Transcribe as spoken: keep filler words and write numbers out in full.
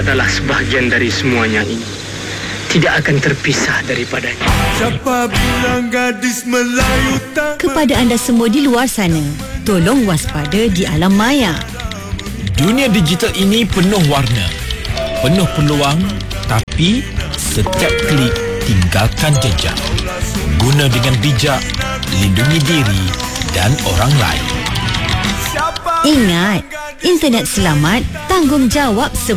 adalah sebahagian dari semuanya ini. Tidak akan terpisah daripadanya. Siapa bilang gadis Melayu tak... Kepada anda semua di luar sana, tolong waspada di alam maya. Dunia digital ini penuh warna, penuh peluang, tapi setiap klik tinggalkan jejak. Guna dengan bijak, lindungi diri dan orang lain. Ingat, internet selamat, tanggungjawab semua.